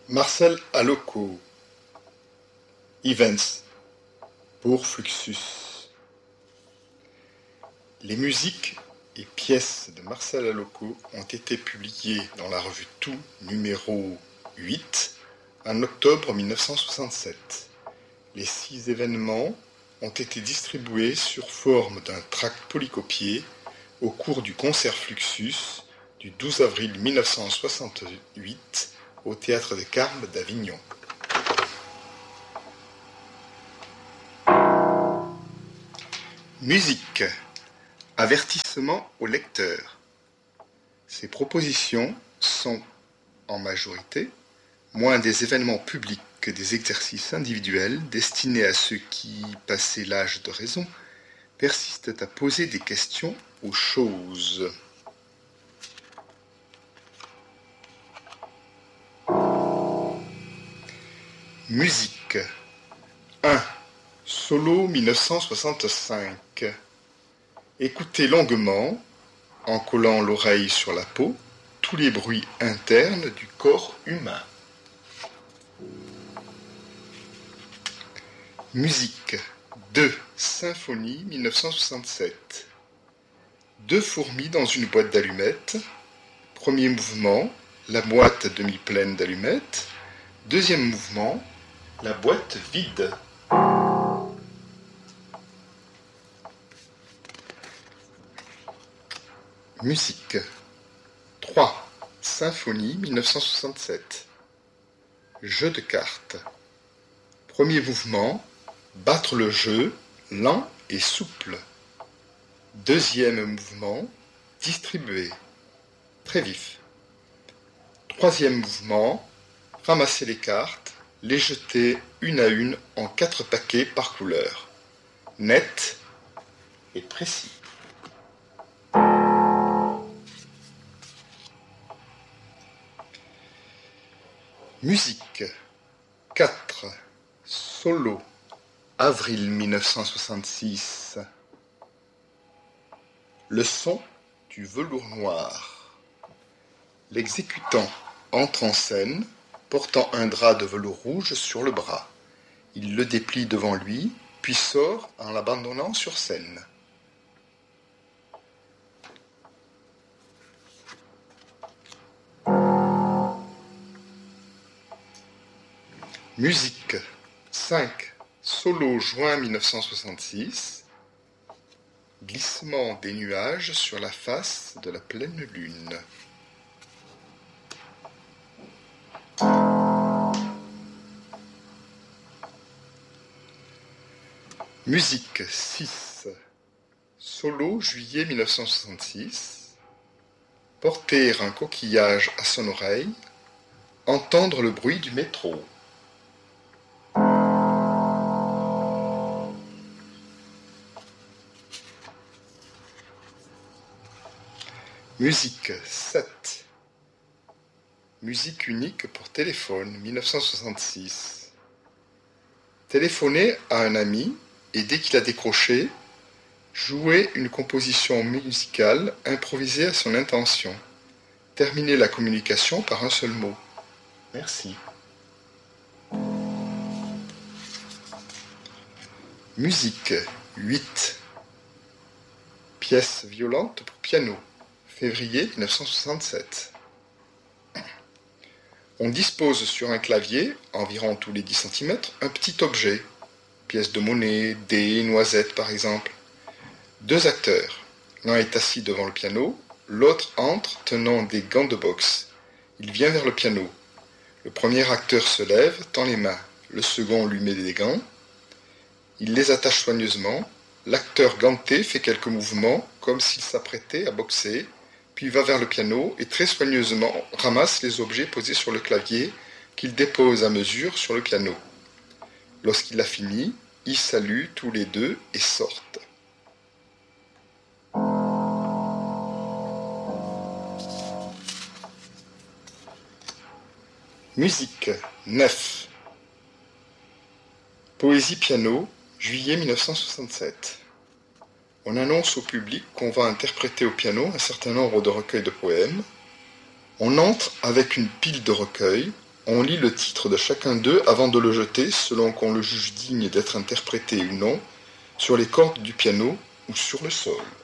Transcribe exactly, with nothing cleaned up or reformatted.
Marcel Aloco, Events, pour Fluxus. Les musiques et pièces de Marcel Aloco ont été publiées dans la revue Tout, numéro huit, en octobre mille neuf cent soixante-sept. Les six événements ont été distribués sur forme d'un tract polycopié au cours du concert Fluxus du douze avril mille neuf cent soixante-huit au Théâtre des Carmes d'Avignon. Musique. Avertissement au lecteur. Ces propositions sont, en majorité, moins des événements publics que des exercices individuels destinés à ceux qui, passé l'âge de raison, persistent à poser des questions aux choses. Musique. un. Solo mille neuf cent soixante-cinq. Écoutez longuement, en collant l'oreille sur la peau, tous les bruits internes du corps humain. Musique. deux. Symphonie mille neuf cent soixante-sept. Deux fourmis dans une boîte d'allumettes. Premier mouvement, la boîte demi-pleine d'allumettes. Deuxième mouvement, la boîte vide. Musique. trois. Symphonie mille neuf cent soixante-sept. Jeu de cartes. Premier mouvement, battre le jeu, lent et souple. Deuxième mouvement, distribuer, très vif. Troisième mouvement, ramasser les cartes, les jeter une à une en quatre paquets par couleur. Net et précis. Musique. quatre. Solo. Avril mille neuf cent soixante-six. Le son du velours noir. L'exécutant entre en scène, portant un drap de velours rouge sur le bras. Il le déplie devant lui, puis sort en l'abandonnant sur scène. Musique. cinq. Solo juin mille neuf cent soixante-six. Glissement des nuages sur la face de la pleine lune. Musique. six. Solo juillet mille neuf cent soixante-six. Porter un coquillage à son oreille. Entendre le bruit du métro. Musique. sept. Musique unique pour téléphone, mille neuf cent soixante-six. Téléphoner à un ami et dès qu'il a décroché, jouer une composition musicale improvisée à son intention. Terminer la communication par un seul mot. Merci. Musique. huit. Pièce violente pour piano. Février mille neuf cent soixante-sept. On dispose sur un clavier, environ tous les dix centimètres, un petit objet. Pièce de monnaie, dés, noisettes par exemple. Deux acteurs. L'un est assis devant le piano, l'autre entre tenant des gants de boxe. Il vient vers le piano. Le premier acteur se lève, tend les mains. Le second lui met des gants. Il les attache soigneusement. L'acteur ganté fait quelques mouvements, comme s'il s'apprêtait à boxer, puis va vers le piano et très soigneusement ramasse les objets posés sur le clavier qu'il dépose à mesure sur le piano. Lorsqu'il a fini, ils saluent tous les deux et sortent. Musique. neuf. Poésie piano, juillet mille neuf cent soixante-sept. On annonce au public qu'on va interpréter au piano un certain nombre de recueils de poèmes. On entre avec une pile de recueils, On lit le titre de chacun d'eux avant de le jeter, selon qu'on le juge digne d'être interprété ou non, sur les cordes du piano ou sur le sol.